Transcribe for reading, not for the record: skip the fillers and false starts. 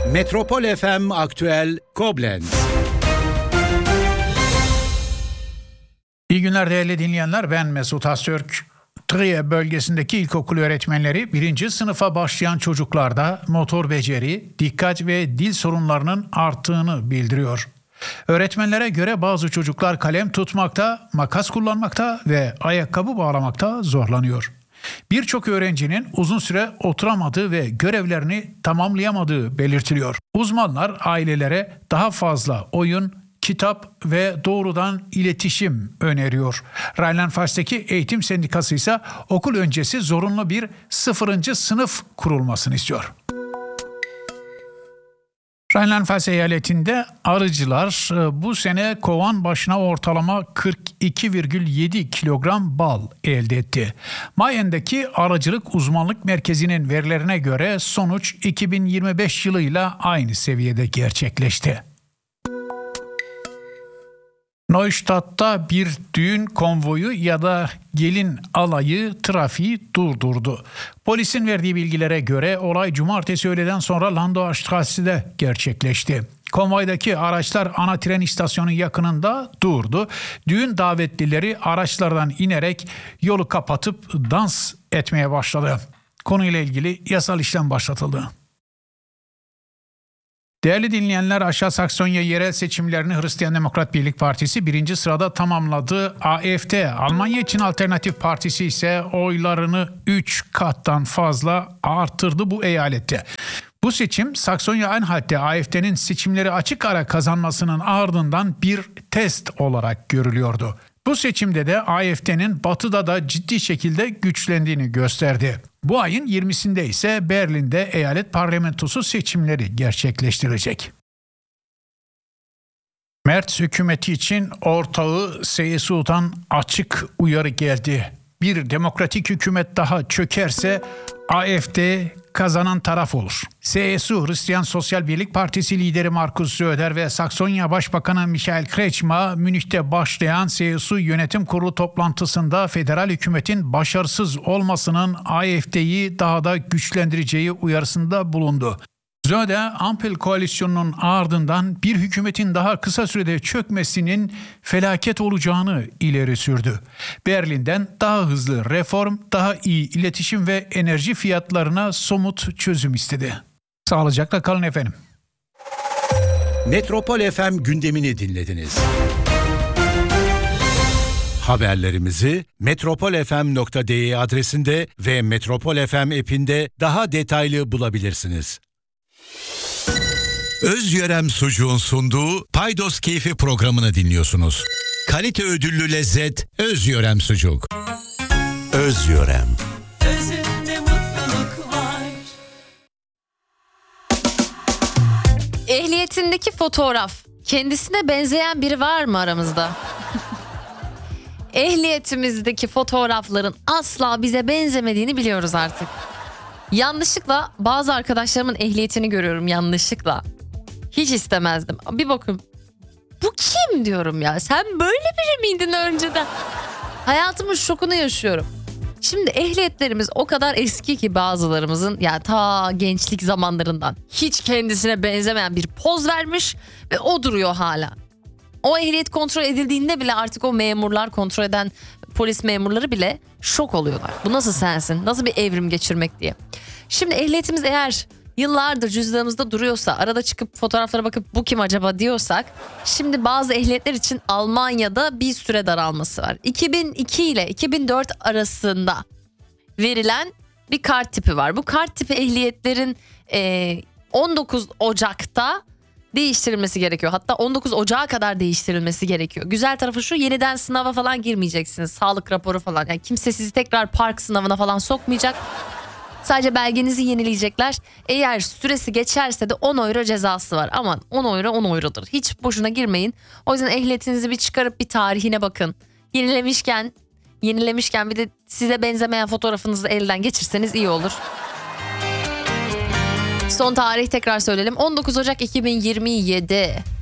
Metropol FM Aktüel Koblenz. İyi günler değerli dinleyenler, ben Mesut Astürk. Triye bölgesindeki ilkokul öğretmenleri 1. sınıfa başlayan çocuklarda motor beceri, dikkat ve dil sorunlarının arttığını bildiriyor. Öğretmenlere göre bazı çocuklar kalem tutmakta, makas kullanmakta ve ayakkabı bağlamakta zorlanıyor. Birçok öğrencinin uzun süre oturamadığı ve görevlerini tamamlayamadığı belirtiliyor. Uzmanlar ailelere daha fazla oyun, kitap ve doğrudan iletişim öneriyor. Rheinland-Pfalz'taki eğitim sendikası ise okul öncesi zorunlu bir 0. sınıf kurulmasını istiyor. Rheinland-Pfalz eyaletinde arıcılar bu sene kovan başına ortalama 42,7 kilogram bal elde etti. Mayen'deki Arıcılık Uzmanlık Merkezi'nin verilerine göre sonuç 2025 yılıyla aynı seviyede gerçekleşti. Neustadt'ta bir düğün konvoyu ya da gelin alayı trafiği durdurdu. Polisin verdiği bilgilere göre olay cumartesi öğleden sonra Landauer Strasse'de gerçekleşti. Konvoydaki araçlar ana tren istasyonu yakınında durdu. Düğün davetlileri araçlardan inerek yolu kapatıp dans etmeye başladı. Konuyla ilgili yasal işlem başlatıldı. Değerli dinleyenler, Aşağı Saksonya yerel seçimlerini Hristiyan Demokrat Birlik Partisi 1. sırada tamamladı. AfD, Almanya için Alternatif Partisi ise oylarını 3 kattan fazla artırdı bu eyalette. Bu seçim Saksonya-Anhalt'te AfD'nin seçimleri açık ara kazanmasının ardından bir test olarak görülüyordu. Bu seçimde de AfD'nin batıda da ciddi şekilde güçlendiğini gösterdi. Bu ayın 20'sinde ise Berlin'de eyalet parlamentosu seçimleri gerçekleştirecek. Merz hükümeti için ortağı CSU'dan açık uyarı geldi. Bir demokratik hükümet daha çökerse AfD kazanan taraf olur. CSU, Hristiyan Sosyal Birlik Partisi lideri Markus Söder ve Saksonya Başbakanı Michael Kretschmer, Münih'te başlayan CSU Yönetim Kurulu toplantısında federal hükümetin başarısız olmasının AfD'yi daha da güçlendireceği uyarısında bulundu. Söder, Ampel koalisyonunun ardından bir hükümetin daha kısa sürede çökmesinin felaket olacağını ileri sürdü. Berlin'den daha hızlı reform, daha iyi iletişim ve enerji fiyatlarına somut çözüm istedi. Sağlıcakla kalın efendim. Metropol FM gündemini dinlediniz. Haberlerimizi metropolfm.de adresinde ve Metropol FM app'inde daha detaylı bulabilirsiniz. Özyörem Sucuğun sunduğu Paydos Keyfi programını dinliyorsunuz. Kalite ödüllü lezzet Özyörem Sucuk. Özyörem. Özünde mutluluk var. Ehliyetindeki fotoğraf. Kendisine benzeyen biri var mı aramızda? Ehliyetimizdeki fotoğrafların asla bize benzemediğini biliyoruz artık. Yanlışlıkla bazı arkadaşlarımın ehliyetini görüyorum, yanlışlıkla. Hiç istemezdim. Bir bakın, bu kim diyorum ya, sen böyle biri miydin önceden? Hayatımın şokunu yaşıyorum. Şimdi ehliyetlerimiz o kadar eski ki bazılarımızın, ya ta gençlik zamanlarından hiç kendisine benzemeyen bir poz vermiş ve o duruyor hala. O ehliyet kontrol edildiğinde bile artık o memurlar, kontrol eden polis memurları bile şok oluyorlar. Bu nasıl sensin? Nasıl bir evrim geçirmek diye. Şimdi ehliyetimiz eğer yıllardır cüzdanımızda duruyorsa, arada çıkıp fotoğraflara bakıp bu kim acaba diyorsak, şimdi bazı ehliyetler için Almanya'da bir süre daralması var. 2002 ile 2004 arasında verilen bir kart tipi var. Bu kart tipi ehliyetlerin 19 Ocak'ta değiştirilmesi gerekiyor. Hatta 19 Ocak'a kadar değiştirilmesi gerekiyor. Güzel tarafı şu, yeniden sınava falan girmeyeceksiniz. Sağlık raporu falan. Yani kimse sizi tekrar park sınavına falan sokmayacak. Sadece belgenizi yenileyecekler. Eğer süresi geçerse de 10 euro cezası var. Aman 10 euro 10 eurodur. Hiç boşuna girmeyin. O yüzden ehliyetinizi bir çıkarıp bir tarihine bakın. Yenilemişken bir de size benzemeyen fotoğrafınızı elden geçirseniz iyi olur. Son tarih tekrar söyleyelim. 19 Ocak 2027.